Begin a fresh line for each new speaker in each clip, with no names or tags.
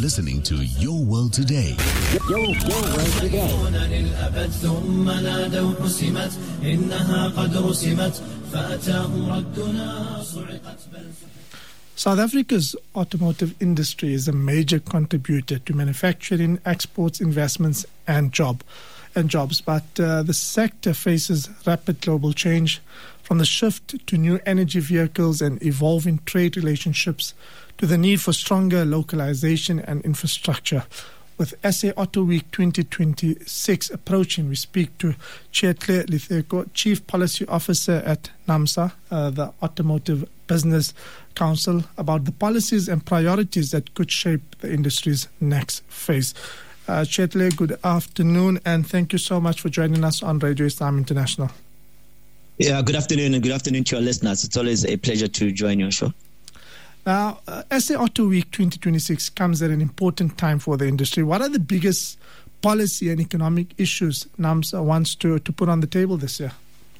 listening to Your World Today.
Your World Today.
South Africa's automotive industry is a major contributor to manufacturing, exports, investments and jobs. But the sector faces rapid global change, from the shift to new energy vehicles and evolving trade relationships to the need for stronger localization and infrastructure. With SA Auto Week 2026 approaching, we speak to Tjetle Letheko, Chief Policy Officer at NAMSA, the Automotive Business Council, about the policies and priorities that could shape the industry's next phase. Tjetle, good afternoon, and thank you so much for joining us on Radio Islam International.
Yeah, good afternoon, and good afternoon to your listeners. It's always a pleasure to join your show.
Now, SA Auto Week 2026 comes at an important time for the industry. What are the biggest policy and economic issues NAMSA wants to put on the table this year?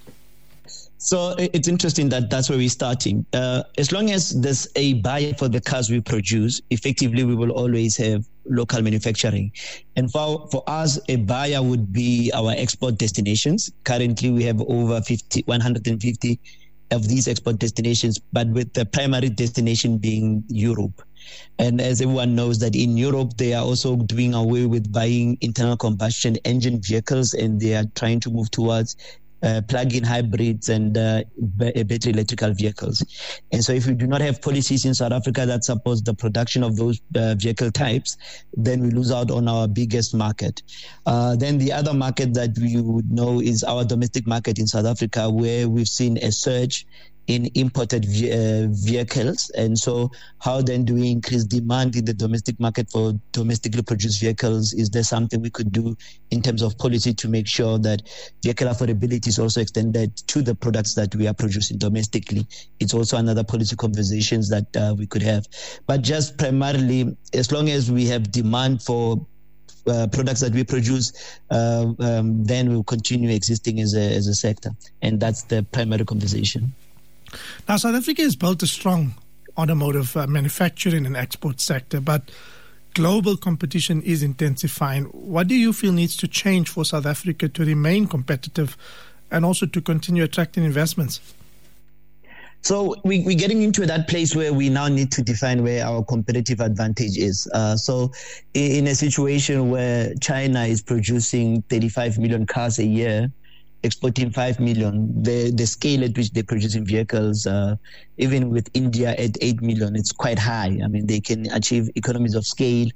So it's interesting that that's where we're starting. As long as there's a buyer for the cars we produce, effectively we will always have local manufacturing. And for us, a buyer would be our export destinations. Currently, we have over 150 of these export destinations, but with the primary destination being Europe. And as everyone knows that in Europe, they are also doing away with buying internal combustion engine vehicles, and they are trying to move towards plug-in hybrids and battery electrical vehicles. And so if we do not have policies in South Africa that support the production of those vehicle types, then we lose out on our biggest market. Then the other market that we would know is our domestic market in South Africa, where we've seen a surge in imported vehicles. And so how then do we increase demand in the domestic market for domestically produced vehicles? Is there something we could do in terms of policy to make sure that vehicle affordability is also extended to the products that we are producing domestically? It's also another policy conversations that we could have. But just primarily, as long as we have demand for products that we produce, then we'll continue existing as a sector. And that's the primary conversation.
Now, South Africa has built a strong automotive manufacturing and export sector, but global competition is intensifying. What do you feel needs to change for South Africa to remain competitive and also to continue attracting investments?
So we're getting into that place where we now need to define where our competitive advantage is. So in a situation where China is producing 35 million cars a year, exporting 5 million, the scale at which they're producing vehicles, even with India at 8 million, it's quite high. I mean, they can achieve economies of scale,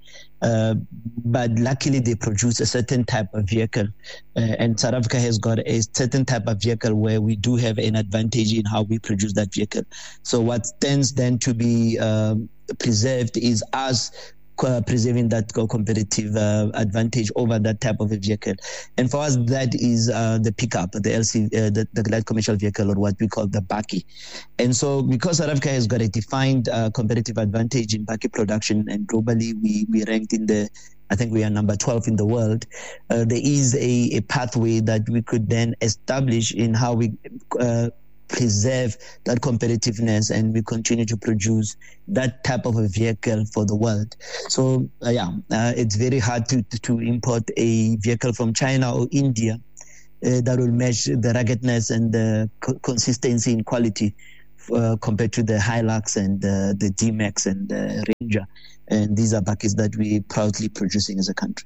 but luckily they produce a certain type of vehicle. And South Africa has got a certain type of vehicle where we do have an advantage in how we produce that vehicle. So what tends then to be preserved is us preserving that competitive advantage over that type of a vehicle. And for us, that is the pickup, the LC, the light commercial vehicle, or what we call the bakkie. And so because South Africa has got a defined competitive advantage in bakkie production, and globally we ranked I think we are number 12 in the world, there is a pathway that we could then establish in how we preserve that competitiveness, and we continue to produce that type of a vehicle for the world. So it's very hard to import a vehicle from China or India that will match the ruggedness and the consistency in quality compared to the Hilux and the D-Max and the Ranger. And these are bakkies that we're proudly producing as a country.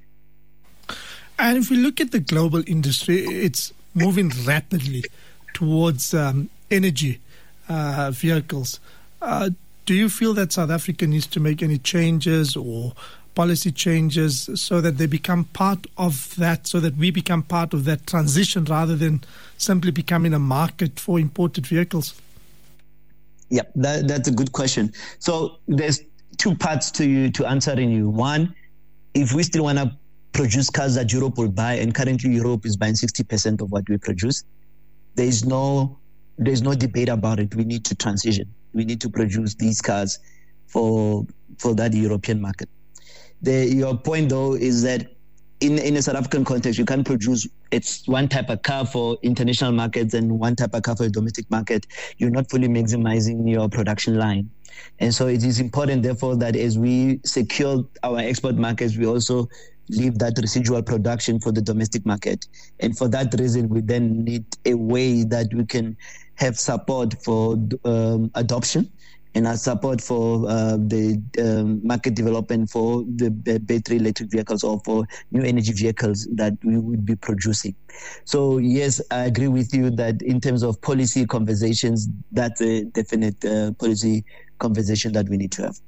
And if we look at the global industry, it's moving rapidly towards energy vehicles. Do you feel that South Africa needs to make any changes or policy changes so that they become part of that, so that we become part of that transition rather than simply becoming a market for imported vehicles?
Yeah, that's a good question. So there's two parts to answering you. One, if we still want to produce cars that Europe will buy, and currently Europe is buying 60% of what we produce, there's no debate about it. We need to transition. We need to produce these cars for that European market. Your point, though, is that in a South African context, you can't produce it's one type of car for international markets and one type of car for a domestic market. You're not fully maximizing your production line. And so it is important, therefore, that as we secure our export markets, we also leave that residual production for the domestic market. And for that reason, we then need a way that we can have support for adoption and our support for the market development for the battery electric vehicles or for new energy vehicles that we would be producing. So yes, I agree with you that in terms of policy conversations, that's a definite policy conversation that we need to have.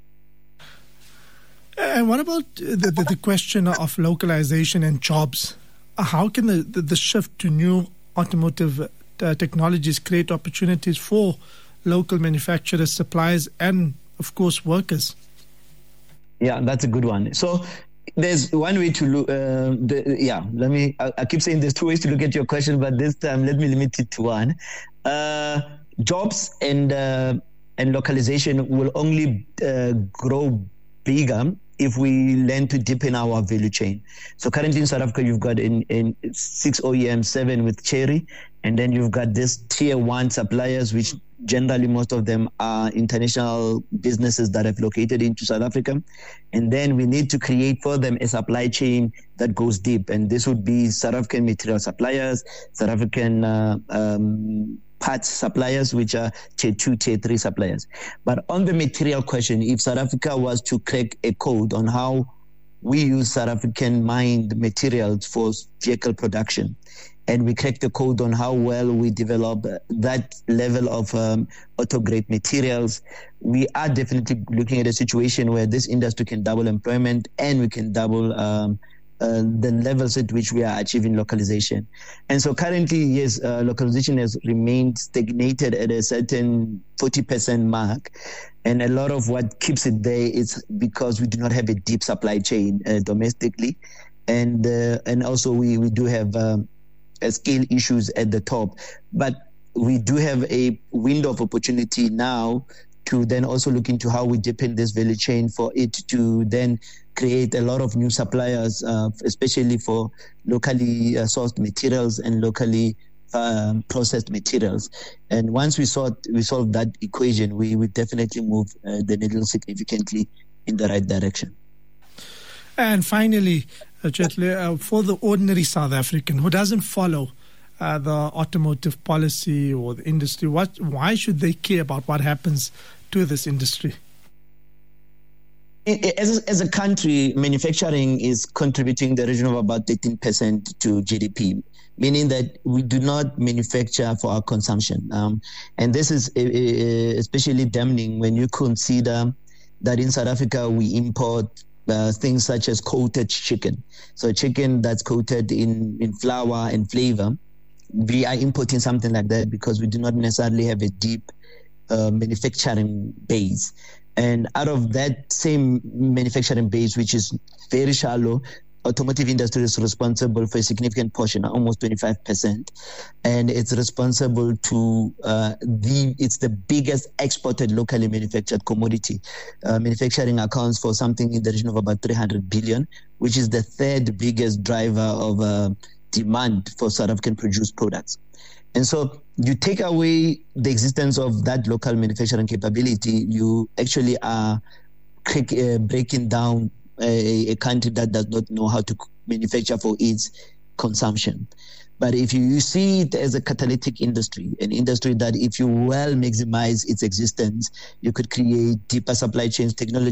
And what about the question of localization and jobs? How can the shift to new automotive technologies create opportunities for local manufacturers, suppliers, and, of course, workers?
Yeah, that's a good one. So there's one way to look. I keep saying there's two ways to look at your question, but this time let me limit it to one. Jobs and localization will only grow bigger if we learn to deepen our value chain. So currently in South Africa, you've got in 6 OEMs, 7 with Chery, and then you've got this tier 1 suppliers, which generally most of them are international businesses that have located into South Africa. And then we need to create for them a supply chain that goes deep. And this would be South African material suppliers, South African parts suppliers, which are tier 2, tier 3 suppliers. But on the material question, if South Africa was to crack a code on how we use South African mined materials for vehicle production, and we crack the code on how well we develop that level of auto-grade materials, we are definitely looking at a situation where this industry can double employment and we can double the levels at which we are achieving localization. And so currently, yes, localization has remained stagnated at a certain 40% mark. And a lot of what keeps it there is because we do not have a deep supply chain domestically. And also we do have scale issues at the top. But we do have a window of opportunity now to then also look into how we deepen this value chain for it to then create a lot of new suppliers, especially for locally sourced materials and locally processed materials. And once we solve that equation, we would definitely move the needle significantly in the right direction.
And finally, Jetley, for the ordinary South African who doesn't follow the automotive policy or the industry, why should they care about what happens to this industry?
As a country, manufacturing is contributing the region of about 13% to GDP, meaning that we do not manufacture for our consumption. And this is especially damning when you consider that in South Africa we import things such as coated chicken. So chicken that's coated in flour and flavor. We are importing something like that because we do not necessarily have a deep manufacturing base. And out of that same manufacturing base, which is very shallow, automotive industry is responsible for a significant portion, almost 25%. And it's responsible to it's the biggest exported locally manufactured commodity. Manufacturing accounts for something in the region of about 300 billion, which is the third biggest driver of demand for South African produced products. And so you take away the existence of that local manufacturing capability, you actually are breaking down a country that does not know how to manufacture for its consumption. But if you see it as a catalytic industry, an industry that if you well maximize its existence, you could create deeper supply chains, technology